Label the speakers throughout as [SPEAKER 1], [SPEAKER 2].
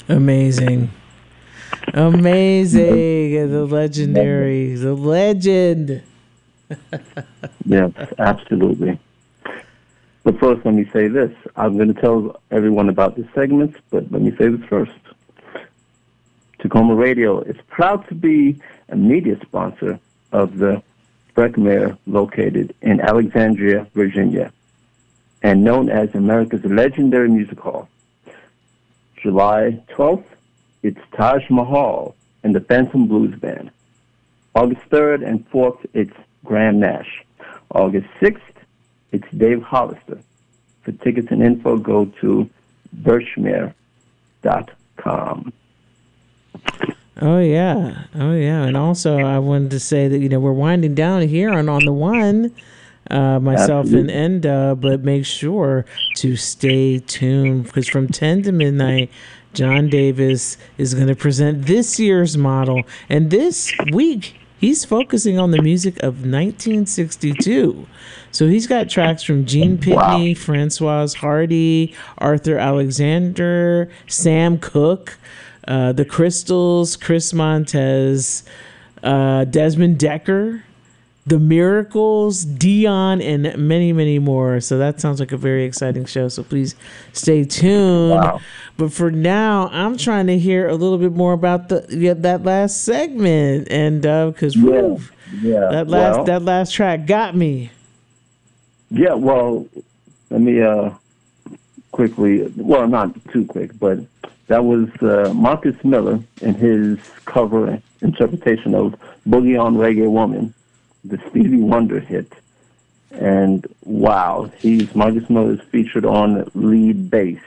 [SPEAKER 1] Amazing. Amazing. The legendary, the legend.
[SPEAKER 2] Yes, absolutely. But first, let me say this. I'm going to tell everyone about the segments, but let me say this first. Tacoma Radio is proud to be a media sponsor of the Breckmere located in Alexandria, Virginia, and known as America's legendary music hall. July 12th, it's Taj Mahal and the Phantom Blues Band. August 3rd and 4th, it's Graham Nash. August 6th, it's Dave Hollister. For tickets and info, go to birchmere.com.
[SPEAKER 1] Oh yeah, and also I wanted to say that we're winding down here on the one, myself
[SPEAKER 2] Absolutely.
[SPEAKER 1] and but make sure to stay tuned because from 10 to midnight, John Davis is going to present this year's model, and this week he's focusing on the music of 1962. So he's got tracks from Gene Pitney, Francoise Hardy, Arthur Alexander, Sam Cooke, the Crystals, Chris Montez, Desmond Decker, The Miracles, Dion, and many, many more. So that sounds like a very exciting show. So please stay tuned.
[SPEAKER 2] Wow.
[SPEAKER 1] But for now, I'm trying to hear a little bit more about that last segment, and because that last track got me.
[SPEAKER 2] Yeah, well, let me quickly, well, not too quick, but that was Marcus Miller in his cover interpretation of Boogie on Reggae Woman, the Stevie Wonder hit. And wow, Marcus Miller is featured on lead bass.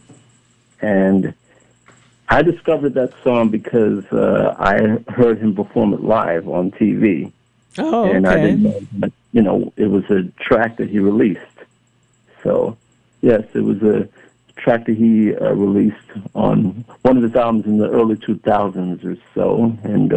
[SPEAKER 2] And I discovered that song because I heard him perform it live on TV.
[SPEAKER 1] Oh, okay.
[SPEAKER 2] And I didn't know, it was a track that he released. So, yes, it was a track that he released on one of his albums in the early 2000s or so. And,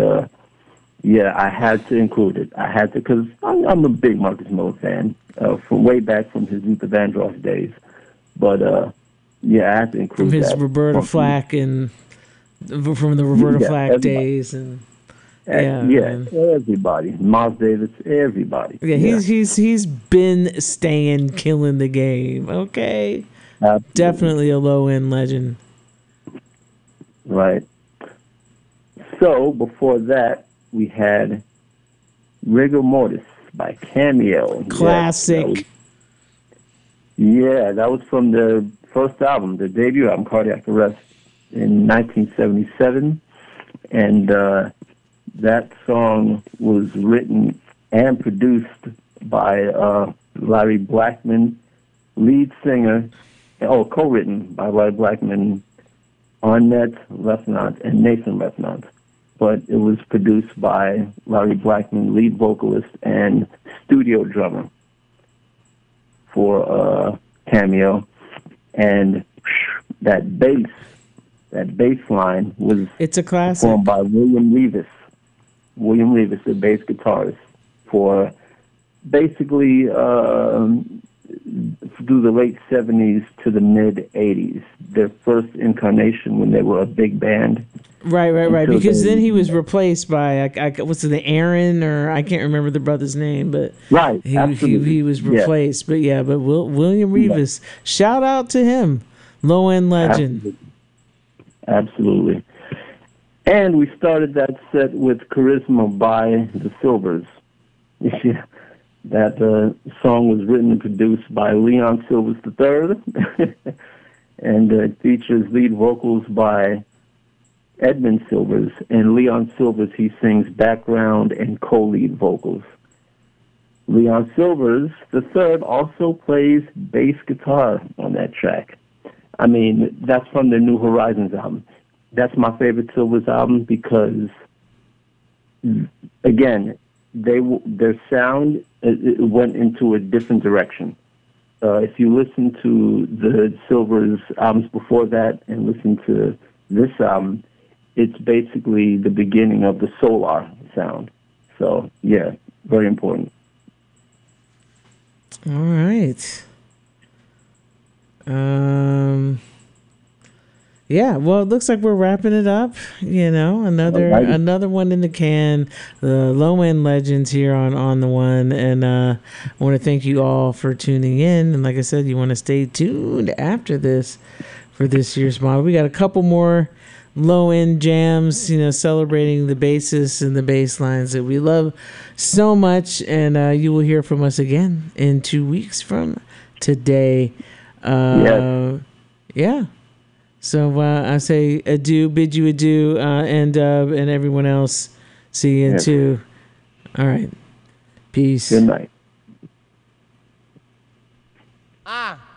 [SPEAKER 2] I had to include it. I had to, because I'm a big Marcus Miller fan from way back from his Luther Vandross days. But, I had to include
[SPEAKER 1] from his
[SPEAKER 2] that.
[SPEAKER 1] Roberta Flack and from the Roberta Flack
[SPEAKER 2] everybody.
[SPEAKER 1] Days and
[SPEAKER 2] everybody, Miles Davis, everybody.
[SPEAKER 1] Yeah, he's been staying, killing the game. Okay,
[SPEAKER 2] Absolutely.
[SPEAKER 1] Definitely a low end legend.
[SPEAKER 2] Right. So before that, we had Rigor Mortis by Cameo.
[SPEAKER 1] Classic.
[SPEAKER 2] That was from the first album, the debut album, Cardiac Arrest, in 1977. And that song was written and produced by Larry Blackman, lead singer, co-written by Larry Blackman, Arnett Lefnant, and Nathan Lefnant. But it was produced by Larry Blackman, lead vocalist and studio drummer for Cameo. And that bass line was
[SPEAKER 1] it's a classic.
[SPEAKER 2] performed by William Revis, the bass guitarist, for basically through the late 70s to the mid 80s, their first incarnation when they were a big band.
[SPEAKER 1] Right. Because then he was replaced by what's the Aaron, or I can't remember the brother's name, but
[SPEAKER 2] right,
[SPEAKER 1] he was replaced. Yeah. But William Revis, shout out to him, low end legend.
[SPEAKER 2] Absolutely. And we started that set with Charisma by the Silvers. That song was written and produced by Leon Silvers III, and it features lead vocals by Edmund Silvers, and Leon Silvers, he sings background and co-lead vocals. Leon Silvers III also plays bass guitar on that track. I mean, that's from their New Horizons album. That's my favorite Silvers album because, again, their sound it went into a different direction. If you listen to the Silvers albums before that and listen to this album, it's basically the beginning of the Solar sound. So, very important.
[SPEAKER 1] All right. Yeah, well, it looks like we're wrapping it up. You know,
[SPEAKER 2] Alrighty.
[SPEAKER 1] another one in the can. The low end legends here on the one, and I want to thank you all for tuning in. And like I said, you want to stay tuned after this for this year's model. We got a couple more low end jams, celebrating the bassists and the bass lines that we love so much. And you will hear from us again in 2 weeks from today.
[SPEAKER 2] Yes.
[SPEAKER 1] Yeah. So I say adieu, bid you adieu, and everyone else, see you in
[SPEAKER 2] Yes.
[SPEAKER 1] 2. All right. Peace.
[SPEAKER 2] Good night.
[SPEAKER 3] Ah.